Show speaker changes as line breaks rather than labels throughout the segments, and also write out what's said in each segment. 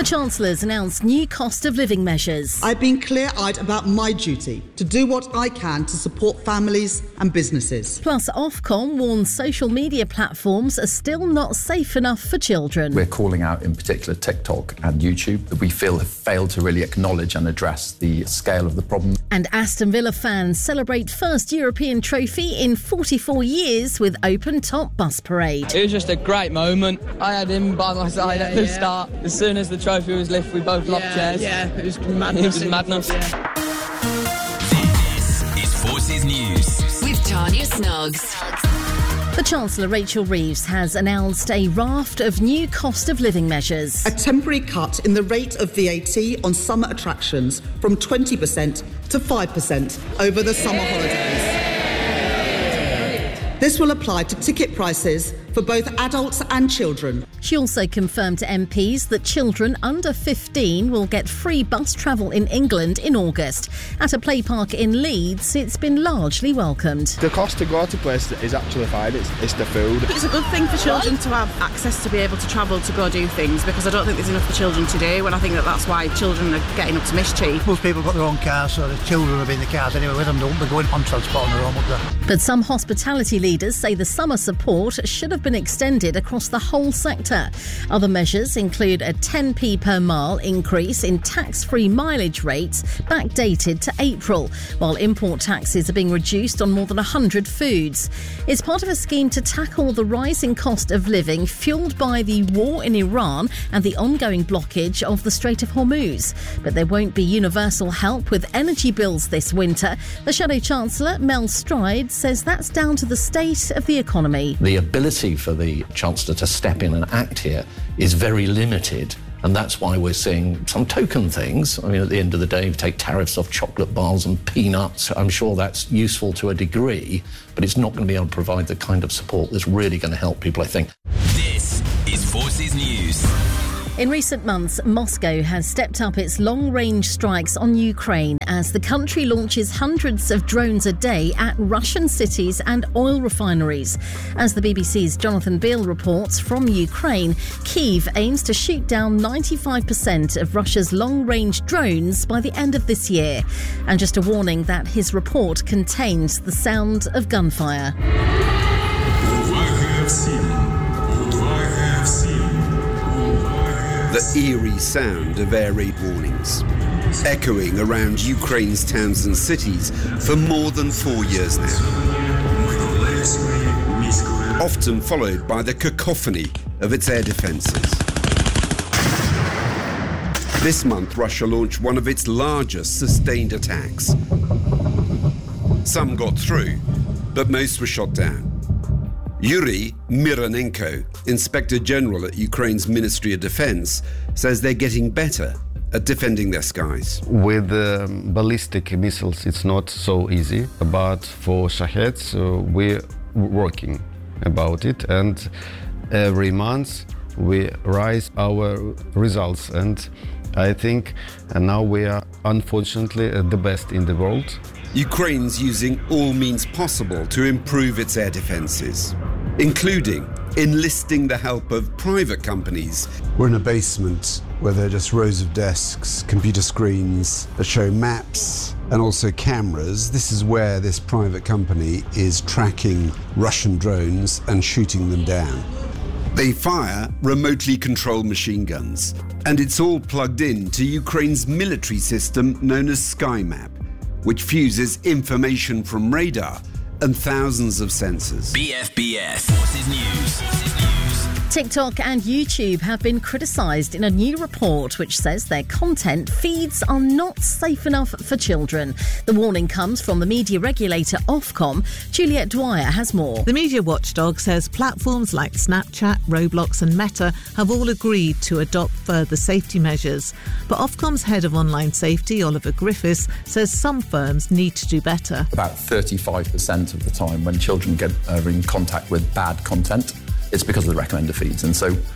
The Chancellor's announced new cost of living measures.
I've been clear-eyed about my duty to do what I can to support families and businesses.
Plus, Ofcom warns social media platforms are still not safe enough for children.
We're calling out in particular TikTok and YouTube that we feel have failed to really acknowledge and address the scale of the problem.
And Aston Villa fans celebrate first European trophy in 44 years with open-top bus parade.
It was just a great moment. I had him by my side at the start. As soon as the trophy was lifted, we both locked chairs.
Yeah, it was madness.
It was madness.
This is Forces News
with Tanya Snuggs.
The Chancellor, Rachel Reeves, has announced a raft of new cost of living measures.
A temporary cut in the rate of VAT on summer attractions from 20% to 5% over the summer holidays. This will apply to ticket prices for both adults and children.
She also confirmed to MPs that children under 15 will get free bus travel in England in August. At a play park in Leeds, it's been largely welcomed.
The cost to go to place is actually fine. It's the food.
It's a good thing for children to have access to be able to travel to go do things, because I don't think there's enough for children to do, and I think that's why children are getting up to mischief.
Most people got their own cars, so the children will be in the cars anyway with them. Don't be going on transport on their own up there.
But some hospitality leaders say the summer support should have been extended across the whole sector. Other measures include a 10p per mile increase in tax-free mileage rates backdated to April, while import taxes are being reduced on more than 100 foods. It's part of a scheme to tackle the rising cost of living fuelled by the war in Iran and the ongoing blockage of the Strait of Hormuz. But there won't be universal help with energy bills this winter. The Shadow Chancellor, Mel Stride, says that's down to the state of the economy.
The ability for the Chancellor to step in and act here is very limited. And that's why we're seeing some token things. I mean, at the end of the day, take tariffs off chocolate bars and peanuts. I'm sure that's useful to a degree, but it's not going to be able to provide the kind of support that's really going to help people, I think.
This is Forces News.
In recent months, Moscow has stepped up its long-range strikes on Ukraine as the country launches hundreds of drones a day at Russian cities and oil refineries. As the BBC's Jonathan Beale reports from Ukraine, Kyiv aims to shoot down 95% of Russia's long-range drones by the end of this year. And just a warning that his report contains the sound of gunfire.
The eerie sound of air raid warnings, echoing around Ukraine's towns and cities for more than 4 years now. Often followed by the cacophony of its air defences. This month, Russia launched one of its largest sustained attacks. Some got through, but most were shot down. Yuri Mironenko, Inspector General at Ukraine's Ministry of Defense, says they're getting better at defending their skies.
With ballistic missiles, it's not so easy, but for Shaheds, we're working about it, and every month we rise our results, and I think now we are unfortunately the best in the world.
Ukraine's using all means possible to improve its air defences, including enlisting the help of private companies.
We're in a basement where there are just rows of desks, computer screens that show maps and also cameras. This is where this private company is tracking Russian drones and shooting them down.
They fire remotely controlled machine guns, and it's all plugged in to Ukraine's military system known as SkyMap, which fuses information from radar and thousands of sensors.
BFBS Forces News.
TikTok and YouTube have been criticised in a new report which says their content feeds are not safe enough for children. The warning comes from the media regulator Ofcom. Juliet Dwyer has more.
The media watchdog says platforms like Snapchat, Roblox and Meta have all agreed to adopt further safety measures. But Ofcom's head of online safety, Oliver Griffiths, says some firms need to do better.
About 35% of the time when children are in contact with bad content, it's because of the recommender feeds. And so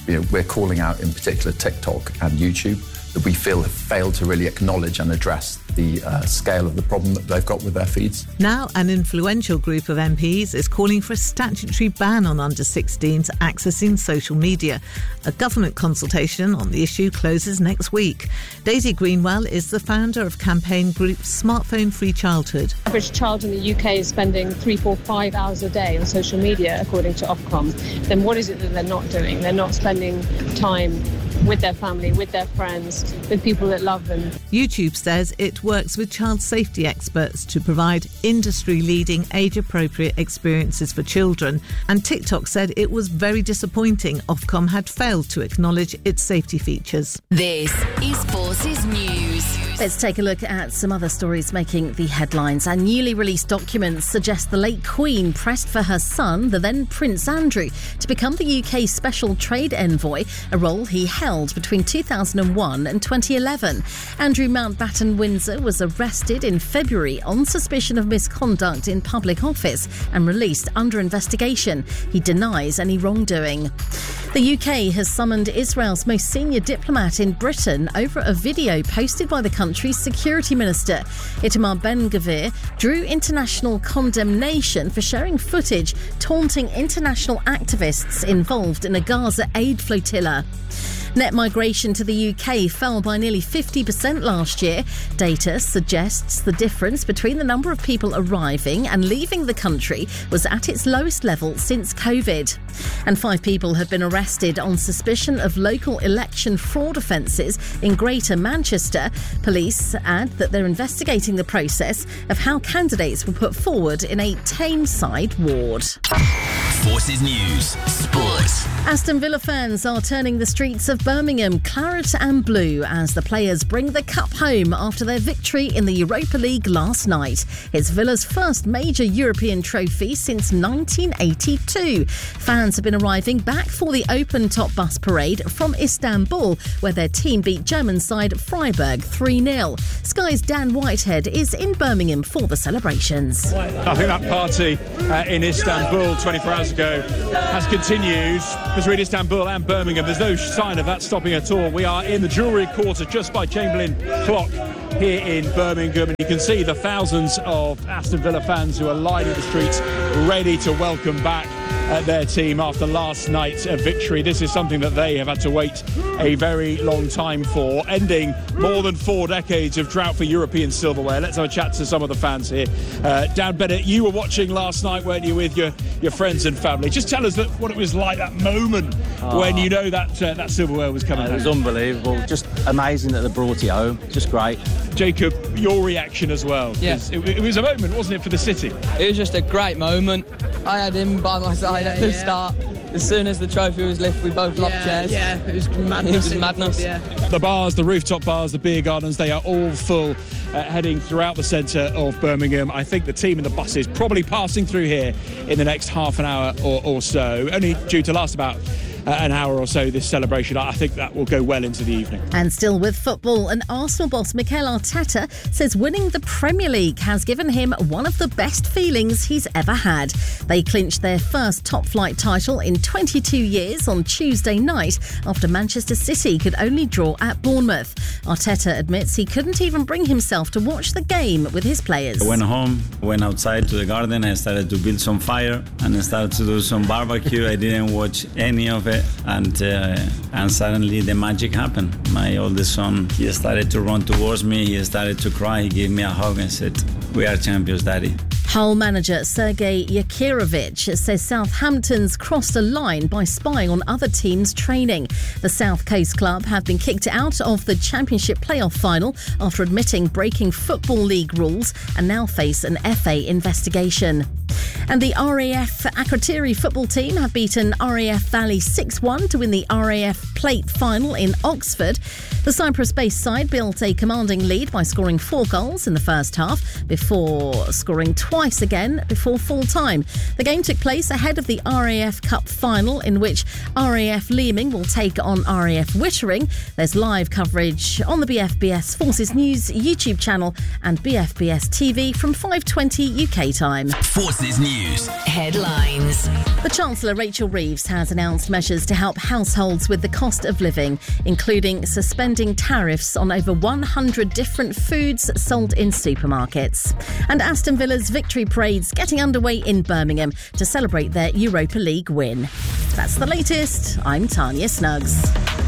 We're calling out in particular TikTok and YouTube that we feel have failed to really acknowledge and address the scale of the problem that they've got with their feeds.
Now, an influential group of MPs is calling for a statutory ban on under-16s accessing social media. A government consultation on the issue closes next week. Daisy Greenwell is the founder of campaign group Smartphone Free Childhood.
The average child in the UK is spending 3, 4, 5 hours a day on social media, according to Ofcom. Then what is it that they're not doing? They're not spending time with their family, with their friends, with people that love them.
YouTube says it works with child safety experts to provide industry-leading age-appropriate experiences for children. And TikTok said it was very disappointing Ofcom had failed to acknowledge its safety features.
This is Forces News.
Let's take a look at some other stories making the headlines. And newly released documents suggest the late Queen pressed for her son, the then Prince Andrew, to become the UK's Special Trade Envoy, a role he held between 2001 and 2011. Andrew Mountbatten Windsor was arrested in February on suspicion of misconduct in public office and released under investigation. He denies any wrongdoing. The UK has summoned Israel's most senior diplomat in Britain over a video posted by the country's security minister. Itamar Ben-Gvir drew international condemnation for sharing footage taunting international activists involved in a Gaza aid flotilla. Net migration to the UK fell by nearly 50% last year. Data suggests the difference between the number of people arriving and leaving the country was at its lowest level since COVID. And 5 people have been arrested on suspicion of local election fraud offences in Greater Manchester. Police add that they're investigating the process of how candidates were put forward in a Tameside ward.
Forces News Sport.
Aston Villa fans are turning the streets of Birmingham claret and blue as the players bring the cup home after their victory in the Europa League last night. It's Villa's first major European trophy since 1982. Fans have been arriving back for the open-top bus parade from Istanbul, where their team beat German side Freiburg 3-0. Sky's Dan Whitehead is in Birmingham for the celebrations.
I think that party in Istanbul 24 hours ago has continued between Istanbul and Birmingham. There's no sign of that stopping at all. We are in the Jewellery Quarter just by Chamberlain Clock here in Birmingham, and you can see the thousands of Aston Villa fans who are lining the streets ready to welcome back their team after last night's victory. This is something that they have had to wait a very long time for, ending more than 4 decades of drought for European silverware. Let's have a chat to some of the fans here. Dan Bennett, you were watching last night, weren't you, with your friends and family? Just tell us what it was like, that moment when you know that silverware was coming.
It was unbelievable, just amazing that they brought it home, just great.
Jacob, your reaction as well?
Yes.
It was a moment, wasn't it, for the city?
It was just a great moment. I had him by my side at the start. As soon as the trophy was lifted, we both locked chairs.
Yeah, it was madness.
It was madness.
Yeah.
The bars, the rooftop bars, the beer gardens, they are all full, heading throughout the centre of Birmingham. I think the team in the buses probably passing through here in the next half an hour or so, only due to last about an hour or so, this celebration. I think that will go well into the evening.
And still with football, an Arsenal boss, Mikel Arteta, says winning the Premier League has given him one of the best feelings he's ever had. They clinched their first top-flight title in 22 years on Tuesday night after Manchester City could only draw at Bournemouth. Arteta admits he couldn't even bring himself to watch the game with his players.
I went home, went outside to the garden, I started to build some fire and I started to do some barbecue. I didn't watch any of it. And suddenly the magic happened. My oldest son, he started to run towards me. He started to cry. He gave me a hug and said, "We are champions, Daddy."
Hull manager Sergei Yakirovich says Southampton's crossed a line by spying on other teams' training. The South Coast club have been kicked out of the Championship playoff final after admitting breaking Football League rules and now face an FA investigation. And the RAF Akrotiri football team have beaten RAF Valley 6-1 to win the RAF Plate final in Oxford. The Cyprus-based side built a commanding lead by scoring 4 goals in the first half before scoring twice twice again before full-time. The game took place ahead of the RAF Cup final, in which RAF Leeming will take on RAF Wittering. There's live coverage on the BFBS Forces News YouTube channel and BFBS TV from 5:20 UK time.
Forces News
headlines.
The Chancellor, Rachel Reeves, has announced measures to help households with the cost of living, including suspending tariffs on over 100 different foods sold in supermarkets. And Aston Villa's victory parade's getting underway in Birmingham to celebrate their Europa League win. That's the latest. I'm Tanya Snuggs.